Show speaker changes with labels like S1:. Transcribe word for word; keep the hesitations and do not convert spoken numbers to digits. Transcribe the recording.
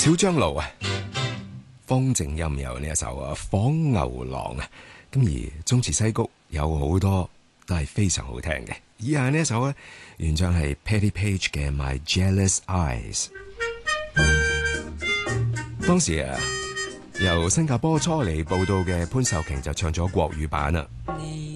S1: 小張路啊，方正音有呢一首啊《仿牛郎》啊，咁而中詞西谷有好多都係非常好聽嘅。以下呢一首咧，原唱係 Patti Page 嘅《My Jealous Eyes》。當時啊，由新加坡初嚟報道嘅潘秀瓊就唱咗國語版啦。